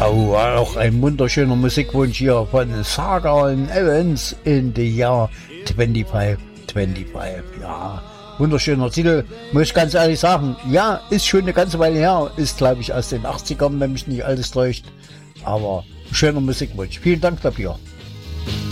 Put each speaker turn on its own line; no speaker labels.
Oh, auch ein wunderschöner Musikwunsch hier von Saga und Evans in the Year 25. Ja, wunderschöner Titel, muss ich ganz ehrlich sagen. Ja, ist schon eine ganze Weile her, ist glaube ich aus den 80ern, wenn mich nicht alles täuscht. Aber schöner Musikwunsch. Vielen Dank dafür.